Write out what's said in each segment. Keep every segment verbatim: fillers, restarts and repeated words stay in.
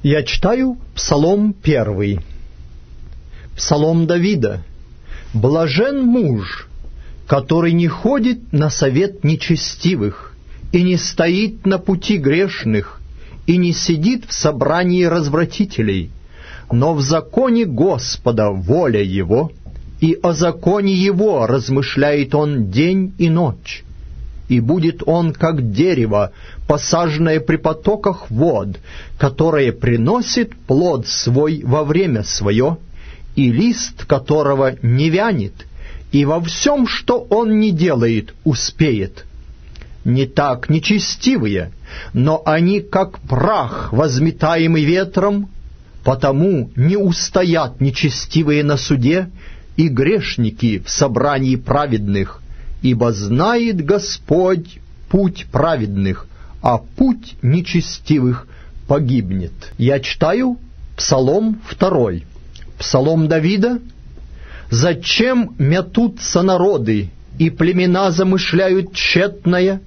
Я читаю Псалом первый. Псалом Давида. «Блажен муж, который не ходит на совет нечестивых, и не стоит на пути грешных, и не сидит в собрании развратителей, но в законе Господа воля его, и о законе его размышляет он день и ночь. И будет он, как дерево, посаженное при потоках вод, которое приносит плод свой во время свое, и лист которого не вянет, и во всем, что он не делает, успеет. Не так нечестивые, но они, как прах, возметаемый ветром, потому не устоят нечестивые на суде и грешники в собрании праведных, ибо знает Господь путь праведных, а путь нечестивых погибнет». Я читаю Псалом второй. Псалом Давида. «Зачем метутся народы, и племена замышляют тщетное?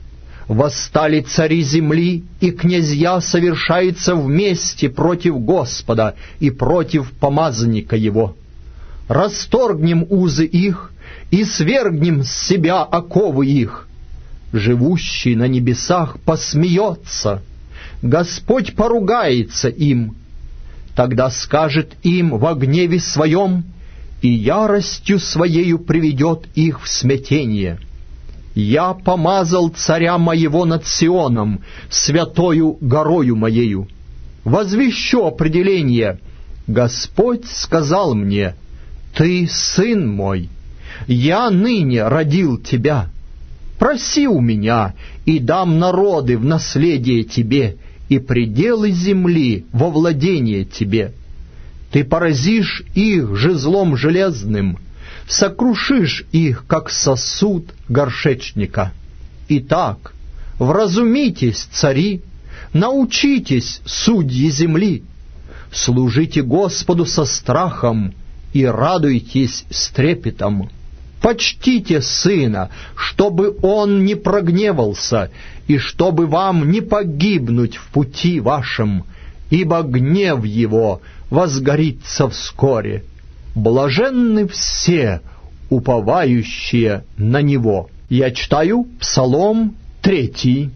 Восстали цари земли, и князья совершаются вместе против Господа и против помазанника его. Расторгнем узы их, и свергнем с себя оковы их. Живущий на небесах посмеется, Господь поругается им. Тогда скажет им во гневе своем, и яростью своею приведет их в смятение. Я помазал царя моего над Сионом, святою горою моею. Возвещу определение. Господь сказал мне: ты сын мой, я ныне родил тебя. Проси у меня, и дам народы в наследие тебе, и пределы земли во владение тебе. Ты поразишь их жезлом железным, сокрушишь их, как сосуд горшечника. Итак, вразумитесь, цари, научитесь, судьи земли, служите Господу со страхом и радуйтесь с трепетом. Почтите сына, чтобы он не прогневался, и чтобы вам не погибнуть в пути вашем, ибо гнев его возгорится вскоре. Блаженны все, уповающие на него». Я читаю Псалом третий.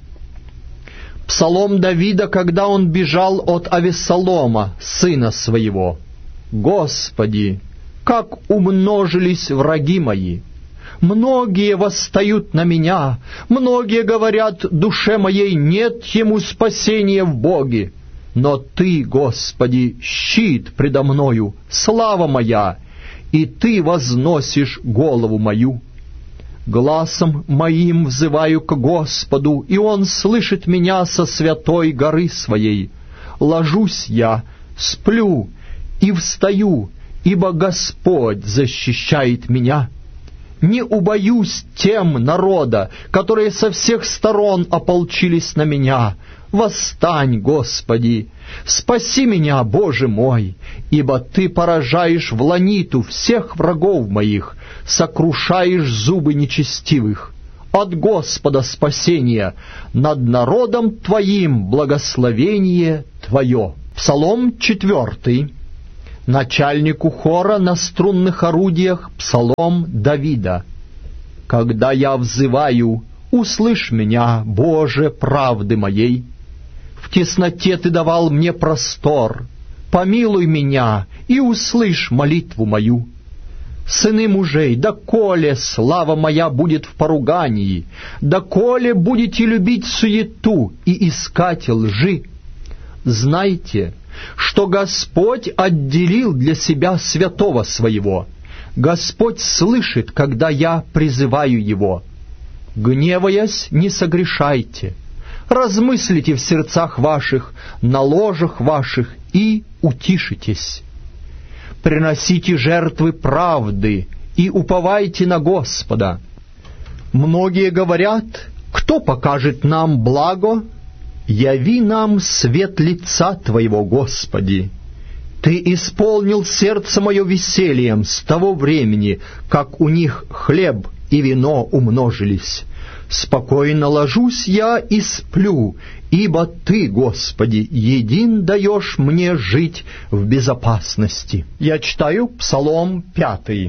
Псалом Давида, когда он бежал от Авессалома, сына своего. «Господи, как умножились враги мои! Многие восстают на меня, многие говорят душе моей: нет ему спасения в Боге. Но Ты, Господи, щит предо мною, слава моя, и Ты возносишь голову мою. Гласом моим взываю к Господу, и Он слышит меня со святой горы своей. Ложусь я, сплю и встаю, ибо Господь защищает меня. Не убоюсь тем народа, которые со всех сторон ополчились на меня. Восстань, Господи! Спаси меня, Боже мой! Ибо Ты поражаешь в ланиту всех врагов моих, сокрушаешь зубы нечестивых. От Господа спасение, над народом Твоим благословение Твое». Псалом четвертый. Начальнику хора на струнных орудиях псалом Давида. «Когда я взываю, услышь меня, Боже, правды моей. В тесноте Ты давал мне простор. Помилуй меня и услышь молитву мою. Сыны мужей, доколе слава моя будет в поругании, доколе будете любить суету и искать лжи? Знайте, что Господь отделил для себя святого своего. Господь слышит, когда я призываю Его. Гневаясь, не согрешайте. Размыслите в сердцах ваших, на ложах ваших, и утишитесь. Приносите жертвы правды и уповайте на Господа. Многие говорят: кто покажет нам благо? Яви нам свет лица Твоего, Господи. Ты исполнил сердце мое весельем с того времени, как у них хлеб и вино умножились. Спокойно ложусь я и сплю, ибо Ты, Господи, един даешь мне жить в безопасности. Я читаю Псалом пятый.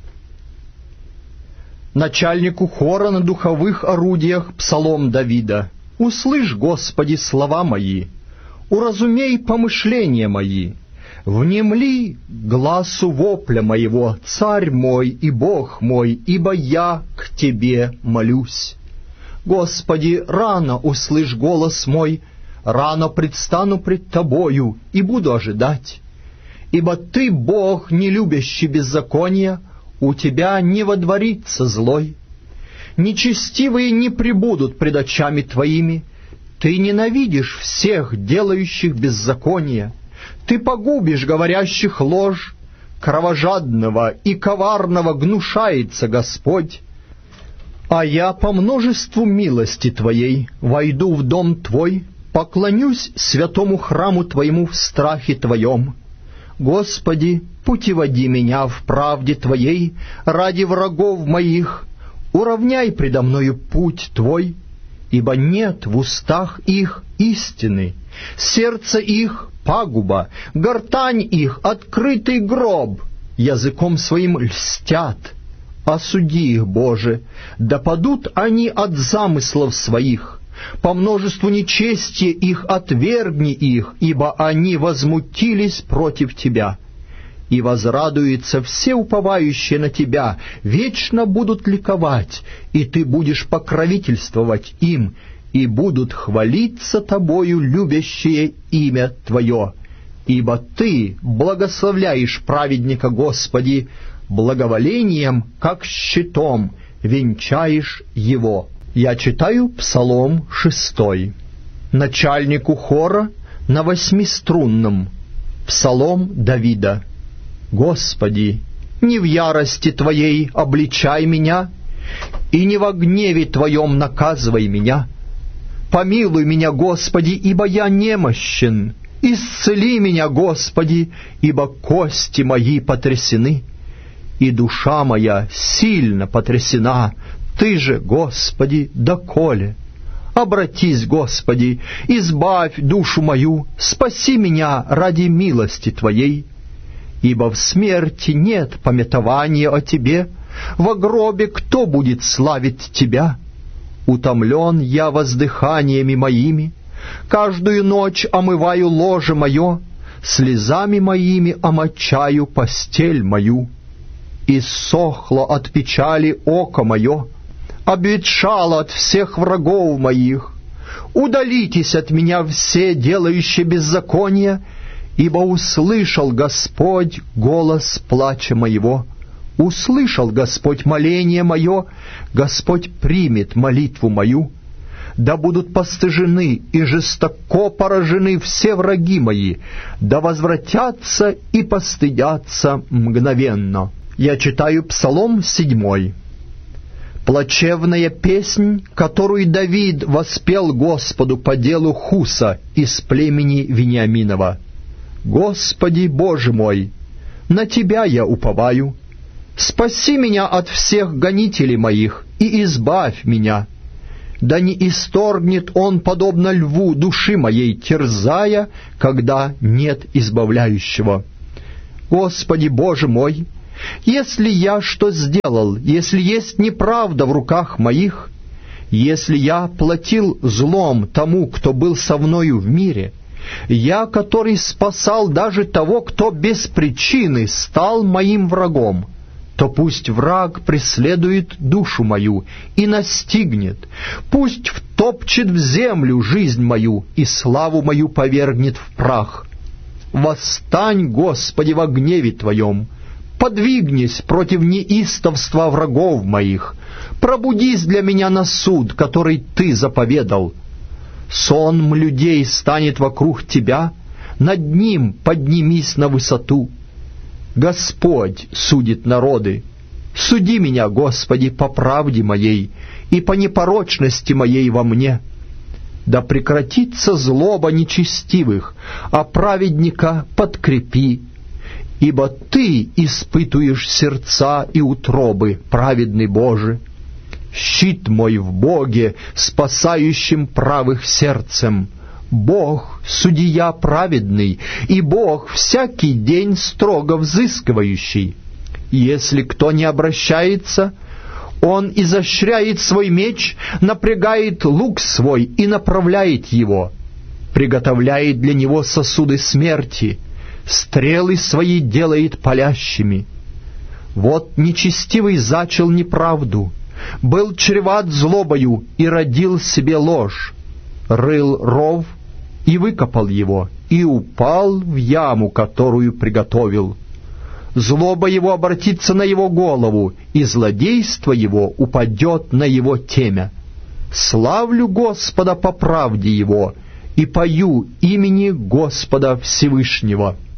Начальнику хора на духовых орудиях Псалом Давида. «Услышь, Господи, слова мои, уразумей помышления мои, внемли гласу вопля моего, Царь мой и Бог мой, ибо я к Тебе молюсь. Господи, рано услышь голос мой, рано предстану пред Тобою и буду ожидать. Ибо Ты, Бог, не любящий беззакония, у Тебя не водворится злой. Нечестивые не пребудут пред очами Твоими. Ты ненавидишь всех, делающих беззаконие. Ты погубишь говорящих ложь. Кровожадного и коварного гнушается Господь. А я по множеству милости Твоей войду в дом Твой, поклонюсь святому храму Твоему в страхе Твоем. Господи, путеводи меня в правде Твоей ради врагов моих, уравняй предо мною путь Твой, ибо нет в устах их истины, сердце их пагуба, гортань их открытый гроб, языком своим льстят. Осуди их, Боже, да падут они от замыслов своих, по множеству нечестия их отвергни их, ибо они возмутились против Тебя. И возрадуются все уповающие на Тебя, вечно будут ликовать, и Ты будешь покровительствовать им, и будут хвалиться Тобою любящие имя Твое. Ибо Ты благословляешь праведника, Господи, благоволением, как щитом, венчаешь его». Я читаю Псалом шестой. Начальнику хора на восьмиструнном. Псалом Давида. «Господи, не в ярости Твоей обличай меня, и не во гневе Твоем наказывай меня. Помилуй меня, Господи, ибо я немощен. Исцели меня, Господи, ибо кости мои потрясены, и душа моя сильно потрясена. Ты же, Господи, доколе? Обратись, Господи, избавь душу мою, спаси меня ради милости Твоей. Ибо в смерти нет памятования о Тебе, во гробе кто будет славить Тебя? Утомлен я воздыханиями моими, каждую ночь омываю ложе мое, слезами моими омочаю постель мою. Иссохло от печали око мое, обветшало от всех врагов моих. Удалитесь от меня все, делающие беззаконие, ибо услышал Господь голос плача моего. Услышал Господь моление мое, Господь примет молитву мою. Да будут постыжены и жестоко поражены все враги мои, да возвратятся и постыдятся мгновенно». Я читаю Псалом седьмой. Плачевная песнь, которую Давид воспел Господу по делу Хуса из племени Вениаминова. «Господи, Боже мой, на Тебя я уповаю. Спаси меня от всех гонителей моих и избавь меня. Да не исторгнет он, подобно льву, души моей, терзая, когда нет избавляющего. Господи, Боже мой, если я что сделал, если есть неправда в руках моих, если я платил злом тому, кто был со мною в мире, я, который спасал даже того, кто без причины стал моим врагом, то пусть враг преследует душу мою и настигнет, пусть втопчет в землю жизнь мою и славу мою повергнет в прах. Восстань, Господи, во гневе Твоем, подвигнись против неистовства врагов моих, пробудись для меня на суд, который Ты заповедал. Сонм людей станет вокруг Тебя, над ним поднимись на высоту. Господь судит народы. Суди меня, Господи, по правде моей и по непорочности моей во мне. Да прекратится злоба нечестивых, а праведника подкрепи. Ибо Ты испытуешь сердца и утробы, праведный Боже. щит мой в Боге, спасающим правых сердцем. Бог — судья праведный, и Бог всякий день строго взыскивающий. Если кто не обращается, он изощряет свой меч, напрягает лук свой и направляет его, приготовляет для него сосуды смерти, стрелы свои делает палящими. Вот нечестивый зачал неправду, был чреват злобою и родил себе ложь, рыл ров и выкопал его, и упал в яму, которую приготовил. Злоба его обратится на его голову, и злодейство его упадет на его темя. Славлю Господа по правде его, и пою имени Господа Всевышнего».